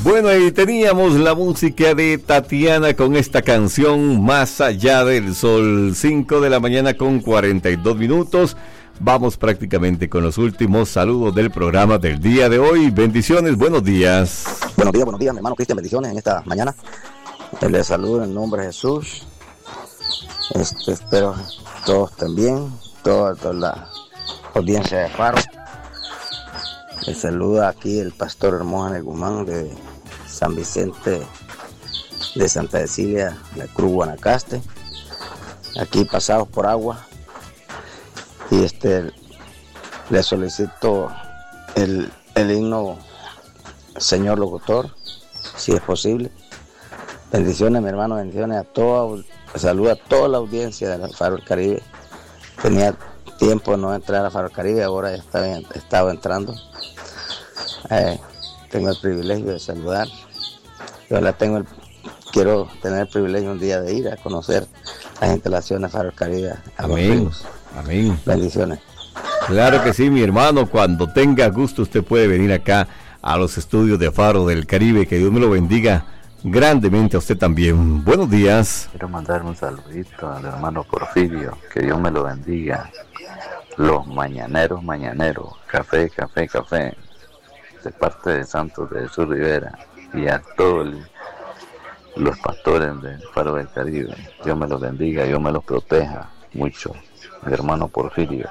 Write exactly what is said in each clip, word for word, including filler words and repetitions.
Bueno, y teníamos la música de Tatiana con esta canción Más allá del sol, cinco de la mañana con cuarenta y dos minutos. Vamos prácticamente con los últimos saludos del programa del día de hoy. Bendiciones, buenos días. Buenos días, buenos días, mi hermano Cristian, bendiciones en esta mañana. Les saludo en el nombre de Jesús. Este, espero todos estén bien, toda, toda la audiencia de Faro. Les saluda aquí el pastor Hermógenes Guzmán de San Vicente de Santa Cecilia, la Cruz Guanacaste, aquí pasados por agua. Y este le solicito el, el himno Señor Locutor, si es posible. Bendiciones, mi hermano, bendiciones a toda, saluda a toda la audiencia de la Faro del Caribe. Tenía tiempo de no entrar a Faro del Caribe, ahora ya estaba, estaba entrando. Eh, tengo el privilegio de saludar. Yo la tengo el, quiero tener el privilegio un día de ir a conocer las instalaciones de Faro del Caribe. Amén. Amén. Bendiciones. Claro que sí, mi hermano. Cuando tenga gusto, usted puede venir acá a los estudios de Faro del Caribe. Que Dios me lo bendiga grandemente a usted también. Buenos días. Quiero mandar un saludito al hermano Porfirio. Que Dios me lo bendiga. Los mañaneros, mañaneros. Café, café, café. De parte de Santos de Jesús Rivera. Y a todos los pastores del Faro del Caribe. Dios me los bendiga, Dios me los proteja mucho. Mi hermano Porfirio.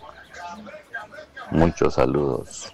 Muchos saludos.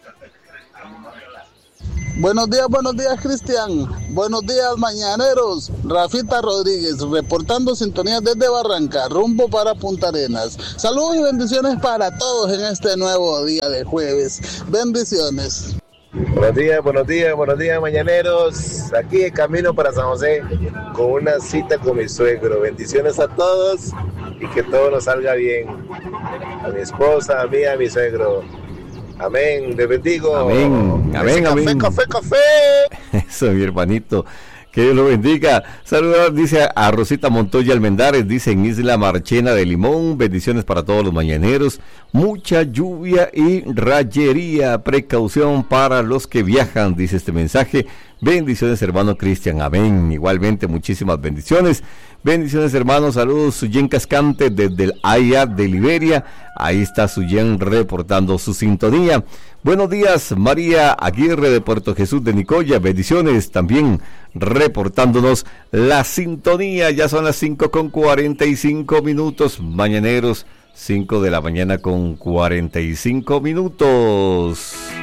Buenos días, buenos días, Cristian. Buenos días, mañaneros. Rafita Rodríguez, reportando sintonía desde Barranca, rumbo para Punta Arenas. Saludos y bendiciones para todos en este nuevo día de jueves. Bendiciones. Buenos días, buenos días, buenos días, mañaneros. Aquí de camino para San José con una cita con mi suegro. Bendiciones a todos y que todo nos salga bien. A mi esposa, a mí, a mi suegro. Amén, les bendigo. Amén, amén, café, amén. Café, café, café. Eso, mi hermanito. Que Dios lo bendiga. Saludos, dice a Rosita Montoya Almendares, dice en Isla Marchena de Limón. Bendiciones para todos los mañaneros. Mucha lluvia y rayería. Precaución para los que viajan, dice este mensaje. Bendiciones, hermano Cristian. Amén. Igualmente, muchísimas bendiciones. Bendiciones, hermanos. Saludos, Suyen Cascante desde el A I A de Liberia. Ahí está Suyen reportando su sintonía. Buenos días, María Aguirre de Puerto Jesús de Nicoya. Bendiciones también reportándonos la sintonía. Ya son las cinco con cuarenta y cinco minutos. Mañaneros, cinco de la mañana con cuarenta y cinco minutos.